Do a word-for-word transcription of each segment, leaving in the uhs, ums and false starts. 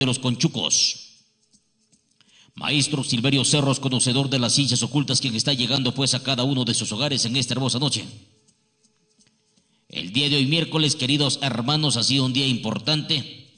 de los conchucos. Maestro Silverio Cerros, conocedor de las ciencias ocultas, quien está llegando pues a cada uno de sus hogares en esta hermosa noche. El día de hoy, miércoles, queridos hermanos, ha sido un día importante,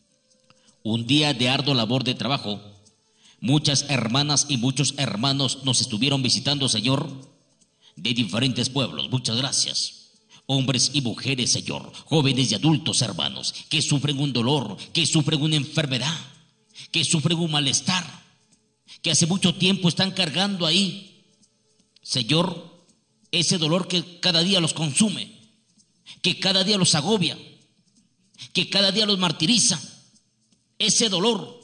un día de ardua labor de trabajo. Muchas hermanas y muchos hermanos nos estuvieron visitando, Señor, de diferentes pueblos. Muchas gracias. Hombres y mujeres, Señor, jóvenes y adultos, hermanos, que sufren un dolor, que sufren una enfermedad, que sufren un malestar, que hace mucho tiempo están cargando ahí, Señor, ese dolor que cada día los consume, que cada día los agobia, que cada día los martiriza, ese dolor,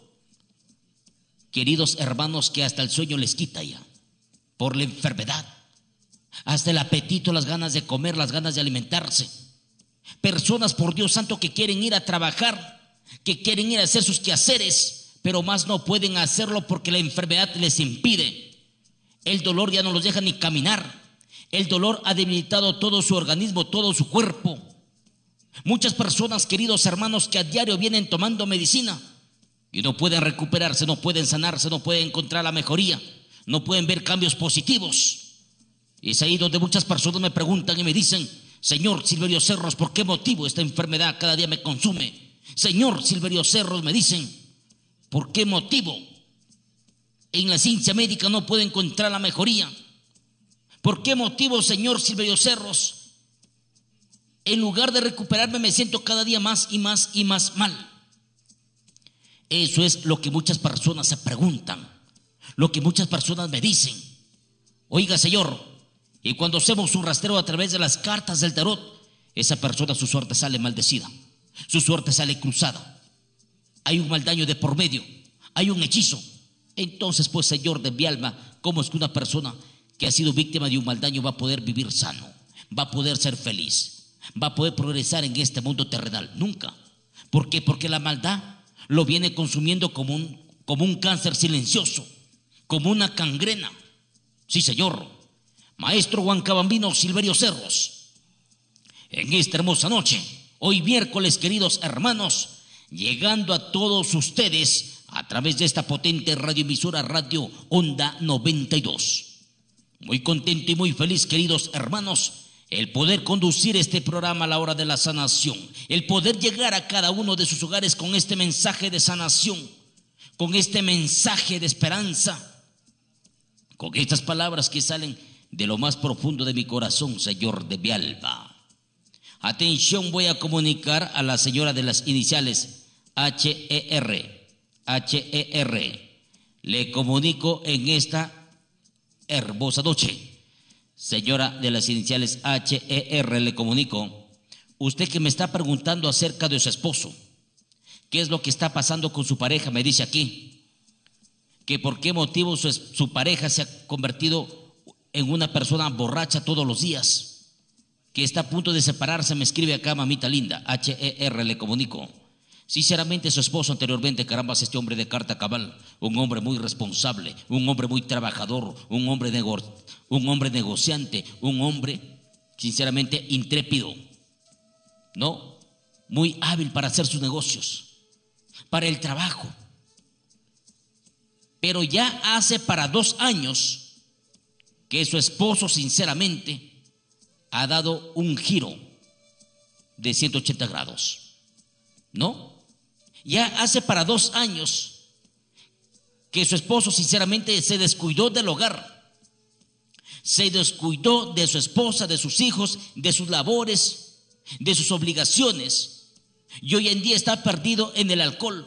queridos hermanos, que hasta el sueño les quita ya, por la enfermedad, hasta el apetito, las ganas de comer, las ganas de alimentarse. Personas, por Dios santo, que quieren ir a trabajar, que quieren ir a hacer sus quehaceres, pero más no pueden hacerlo porque la enfermedad les impide. El dolor ya no los deja ni caminar. El dolor ha debilitado todo su organismo, todo su cuerpo. Muchas personas, queridos hermanos, que a diario vienen tomando medicina y no pueden recuperarse, no pueden sanarse, no pueden encontrar la mejoría, no pueden ver cambios positivos. Y es ahí donde muchas personas me preguntan y me dicen: Señor Silverio Cerros, ¿por qué motivo esta enfermedad cada día me consume? Señor Silverio Cerros, me dicen, ¿por qué motivo en la ciencia médica no puedo encontrar la mejoría? ¿Por qué motivo, Señor Silverio Cerros, en lugar de recuperarme me siento cada día más y más y más mal? Eso es lo que muchas personas se preguntan, lo que muchas personas me dicen. Oiga, Señor, y cuando hacemos un rastreo a través de las cartas del tarot, esa persona, su suerte sale maldecida, su suerte sale cruzada, hay un mal daño de por medio, hay un hechizo. Entonces, pues, Señor de mi alma, ¿cómo es que una persona que ha sido víctima de un mal daño va a poder vivir sano, va a poder ser feliz, va a poder progresar en este mundo terrenal? Nunca. ¿Por qué? Porque la maldad lo viene consumiendo como un, como un cáncer silencioso, como una gangrena. Sí, Señor. Maestro Huancabambino Silverio Cerros, en esta hermosa noche, hoy miércoles, queridos hermanos, llegando a todos ustedes a través de esta potente radioemisora Radio Onda noventa y dos. Muy contento y muy feliz, queridos hermanos, el poder conducir este programa a la hora de la sanación, el poder llegar a cada uno de sus hogares con este mensaje de sanación, con este mensaje de esperanza, con estas palabras que salen de lo más profundo de mi corazón, Señor de mi alma. Atención, voy a comunicar a la señora de las iniciales H E R. H E R. Le comunico en esta hermosa noche. Señora de las iniciales H E R, le comunico. Usted que me está preguntando acerca de su esposo, ¿qué es lo que está pasando con su pareja? Me dice aquí que por qué motivo su, su pareja se ha convertido en una persona borracha todos los días, que está a punto de separarse. Me escribe acá, mamita linda. H E R, le comunico. Sinceramente, su esposo anteriormente, caramba, este hombre de carta cabal, un hombre muy responsable, un hombre muy trabajador, un hombre, nego un hombre negociante, un hombre sinceramente intrépido, ¿no? Muy hábil para hacer sus negocios, para el trabajo. Pero ya hace para dos años que su esposo sinceramente ha dado un giro de ciento ochenta grados, ¿no? Ya hace para dos años que su esposo sinceramente se descuidó del hogar, se descuidó de su esposa, de sus hijos, de sus labores, de sus obligaciones, y hoy en día está perdido en el alcohol,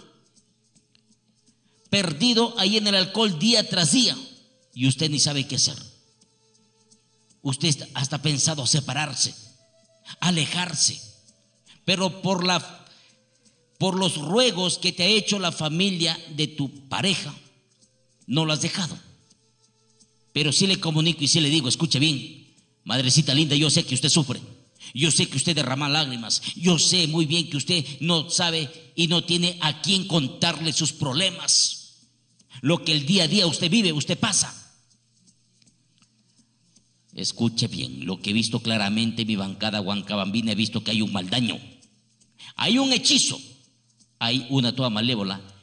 perdido ahí en el alcohol día tras día, y usted ni sabe qué hacer. Usted hasta ha pensado separarse, alejarse, pero por, la, por los ruegos que te ha hecho la familia de tu pareja, no lo has dejado. Pero sí le comunico y sí le digo: escuche bien, madrecita linda, yo sé que usted sufre, yo sé que usted derrama lágrimas, yo sé muy bien que usted no sabe y no tiene a quién contarle sus problemas, lo que el día a día usted vive, usted pasa. Escuche bien, lo que he visto claramente en mi bancada huancabambina, he visto que hay un mal daño, hay un hechizo, hay una toda malévola